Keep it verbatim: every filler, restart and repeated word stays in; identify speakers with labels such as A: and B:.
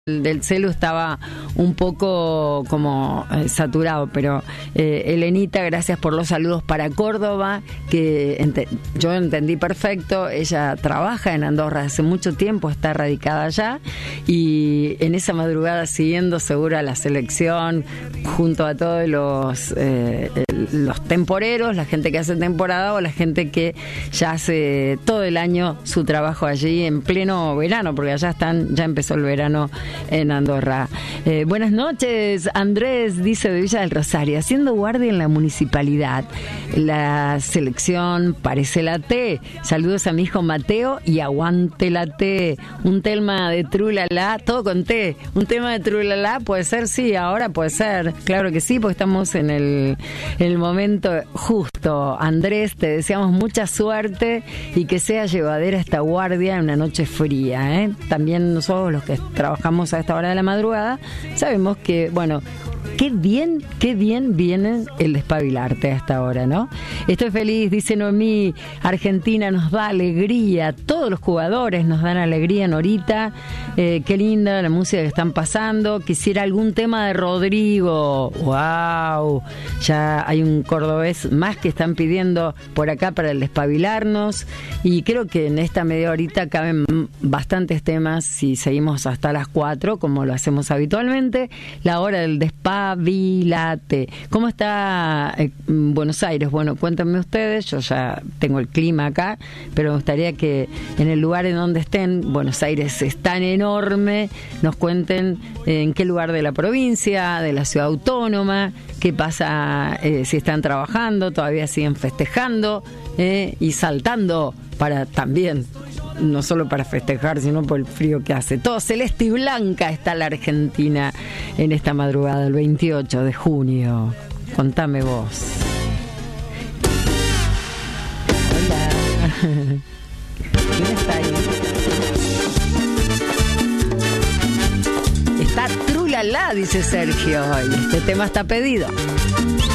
A: del celu estaba un poco como eh, saturado, pero eh, Elenita, gracias por los saludos para Córdoba, que ente- yo entendí perfecto. Ella trabaja en Andorra hace mucho tiempo, está radicada allá, y en esa madrugada siguiendo seguro a la selección junto a todos los eh, el, los temporeros, la gente que hace temporada o la gente que ya hace todo el año su trabajo allí en pleno verano, porque allá están, ya empezó el verano en Andorra. Eh, buenas noches, Andrés, dice de Villa del Rosario, haciendo guardia en la municipalidad. La selección parece la T. Saludos a mi hijo Mateo y aguante la T. Un tema de Trulala, todo con T. Un tema de Trulala puede ser, sí, ahora puede ser. Claro que sí, porque estamos en el, en el momento justo. Andrés, te deseamos mucha suerte y que sea llevadera esta guardia en una noche fría, ¿eh? También nosotros los que trabajamos a esta hora de la madrugada sabemos que, bueno, qué bien, qué bien viene el despabilarte a esta hora, ¿no? Estoy feliz, dice Noemí, Argentina nos da alegría, todos los jugadores nos dan alegría, Norita, eh, qué linda la música que están pasando. Quisiera algún tema de Rodrigo, wow, ya hay un cordobés más que están pidiendo por acá para el despabilarnos, y creo que en esta media horita caben bastantes temas si seguimos hasta las cuatro, como lo hacemos habitualmente, la hora del despabilate. ¿Cómo está eh, Buenos Aires? Bueno, cuéntenme ustedes, yo ya tengo el clima acá, pero me gustaría que en el lugar en donde estén, Buenos Aires es tan enorme, nos cuenten eh, en qué lugar de la provincia, de la ciudad autónoma, qué pasa, eh, si están trabajando, todavía siguen festejando eh, y saltando para también, no solo para festejar, sino por el frío que hace. Todo celeste y blanca está la Argentina en esta madrugada, el veintiocho de junio. Contame vos. Hola. ¿Quién está ahí? Está Trulala, dice Sergio. Y este tema está pedido.